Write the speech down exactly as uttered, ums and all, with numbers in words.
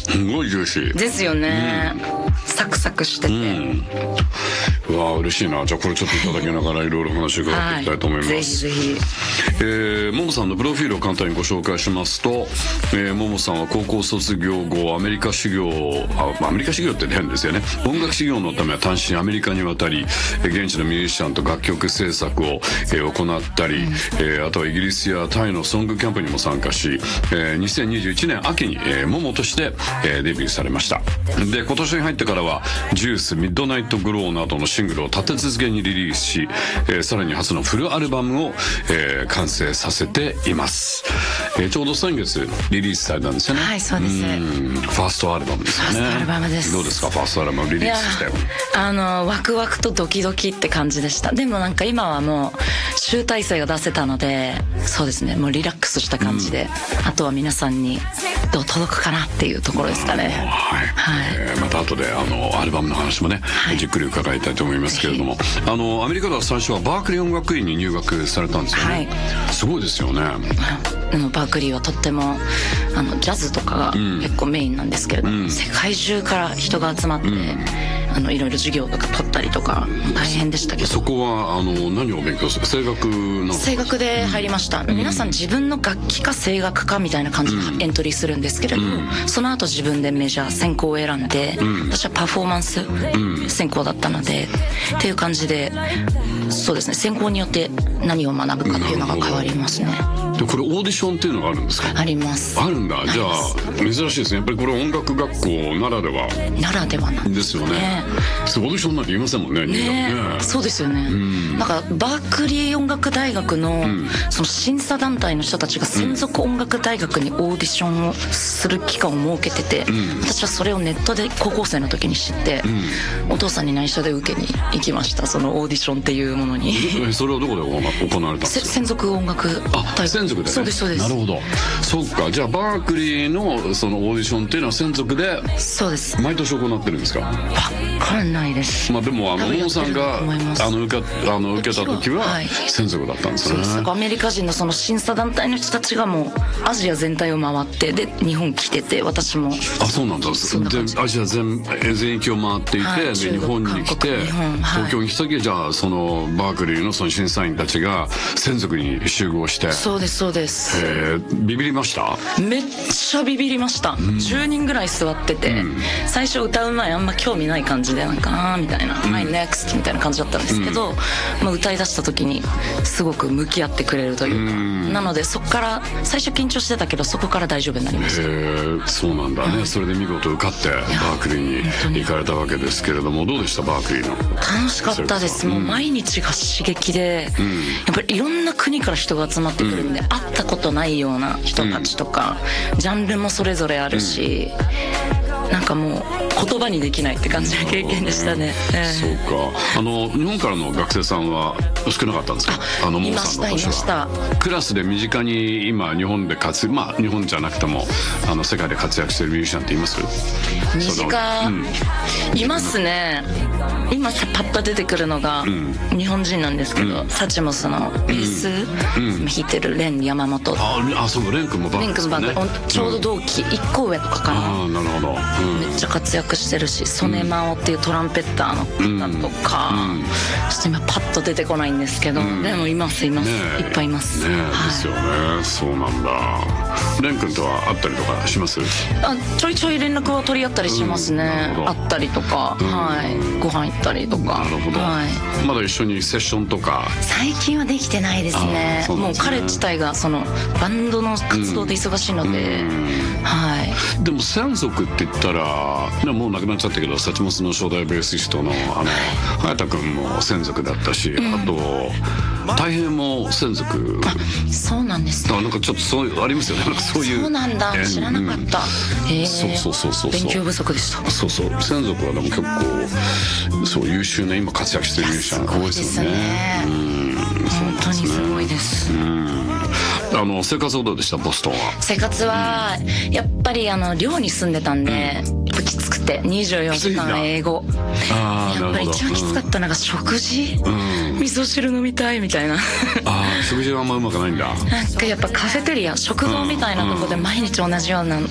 すごいジューシーですよね、うん、サクサクしてて、うん、 うわ嬉しいな。じゃあこれちょっといただきながらいろいろ話を伺っていきたいと思います、はい、ぜひぜひ。えー、ももさんのプロフィールを簡単にご紹介しますと、えー、ももさんは高校卒業後アメリカ修行あアメリカ修行って変ですよね。音楽修行のためは単身アメリカに渡り現地のミュージシャンと楽曲制作を、えー、行ったり、うん、えー、あとはイギリスやタイのソングキャンプにも参加し、えー、にせんにじゅういちねん秋に、えー、ももとして、えー、デビューされました。で今年に入ってからはジュース、ミッドナイトグローなどのシングルを立て続けにリリースし、えー、さらに初のフルアルバムを、えー、完成させています。えー、ちょうど先月リリースされたんですよね。 はい、そうです。 うんファーストアルバムですよね。 ファーストアルバムです。 どうですか、ファーストアルバムリリースして。 あのワクワクとドキドキって感じでした。でもなんか今はもう集大成が出せたので、そうですね、もうリラックスした感じで、うん、あとは皆さんにどう届くかなっていうところですかね。 はい、はい、えー、また後であのアルバムの話もね、はい、じっくり伺いたいと思いますけれども、あのアメリカでは最初はバークリー音楽院に入学されたんですよね。はい、すごいですよね。 あのバークリーはとってもあのジャズとかが結構メインなんですけれども、うん、世界中から人が集まって、うん、あのいろいろ授業とか取ったりとか大変でしたけど。 そこはあの何を勉強する、声楽の声楽で入りました、うん、皆さん自分の楽器か声楽かみたいな感じでエントリーするんですけれども、うん、その後自分でメジャー専攻を選んで、うん、私はパフォーマンス専攻だったので、うん、っていう感じで、そうですね、専攻によって何を学ぶかっていうのが変わりますね。 でこれオーディションっていうのがあるんですか？ あります。 あるんだ。じゃあ珍しいですね。やっぱりこれ音楽学校ならではならではなんですよね。ね、オーディションなんて言いませんもんね。 ね、ね、そうですよね、うん、なんかバークリー音楽大学の、うん、その審査団体の人たちが専属音楽大学にオーディションをする期間を設けてて、うん、私はそれをネットで高校生の時に知って、うん、お父さんに内緒で受けに行きました。そのオーディションっていうものにそれはどこで行われたんですか？ 専属音楽大学。専属で、ね、 そうですそうです。 なるほど。そうか。じゃあバークリーのそのオーディションっていうのは専属でそうです毎年行ってるんですか？ わかんないです。 まあでもあのももさんがあの受けあの受けた時は専属だったんですよね。 そうです。アメリカ人のその審査団体の人たちがもうアジア全体を回ってで日本来てて、私もあそうなんだ。でアジア全全域を回っていて、はい、で日本に来て東京に来た時はじゃあそのバークリーのその審査員たちが専属に集合して。 そうですそうです。 えー、ビビりました？ めっちゃビビりました、うん、じゅうにんぐらい座ってて、うん、最初歌う前あんま興味ない感じでなんかあーみたいな、うん、はい ネクスト みたいな感じだったんですけど、うん、まあ、歌い出した時にすごく向き合ってくれるというか、うん、なのでそこから最初緊張してたけどそこから大丈夫になりました。 へー、そうなんだね、うん、それで見事受かってバークリーに行かれたわけですけれども、どうでしたバークリーの？ 楽しかったです。もう毎日が刺激で、うん、やっぱりいろんな国から人が集まってくるんで、うん、会ったことないような人たちとか、うん、ジャンルもそれぞれあるし、うん、なんかもう言葉にできないって感じの経験でしたね。えー、 そうか。あの日本からの学生さんは少なかったんですか？あのももさんの年は。いましたいました。クラスで身近に今日本で活躍、まあ日本じゃなくてもあの世界で活躍してるミュージシャンっています？ 身近、うん、いますね。今パッと出てくるのが日本人なんですけど、うん、サチモスのベース、うん、弾いてるレン山本。 ああ、そうレン君もバンドですね。レン君バンドちょうど同期、うん、いっこ上とかかな。 ああ、なるほど、うん、 めっちゃ活躍してるし、ソネマオっていうトランペッターの方とか、うんうん、ちょっと今パッと出てこないんですけど、うん、でもいますいます、ね、いっぱいいますね、 はい、 ですよね。そうなんだ。レン君とは会ったりとかします？ あ、ちょいちょい連絡は取り合ったりしますね、うん、会ったりとか、うん、はい、ご飯行ったりとか。 なるほど、はい、まだ一緒にセッションとか最近はできてないですね。もう彼自体がそのバンドの活動で忙しいので、うん、はい。 でも専属って言ったらもう亡くなっちゃったけど、サチモスの初代ベーシストのあの早田君も専属だったし、うん、あと大平も専属。 あ、そうなんですね。 なんかちょっとそういうありますよね。なんかそういう。 そうなんだ、知らなかった、うん、へー、 そうそうそうそう、 勉強不足でした。 そうそう、専属はでも結構そう優秀な今活躍してるミュージシャンが多いですよね。うん、 本当にすごいです。うん、 あの生活はどうでした？ボストンは。 生活はやっぱりあの寮に住んでたんで、うん、やっぱきつくてにじゅうよじかん英語。あ、やっぱり一番きつかったのが食事、うん、味噌汁飲みたいみたいな。 あ、食事はあんまうまくないんだ。 なんかやっぱカフェテリア、食堂みたいなとこで毎日同じような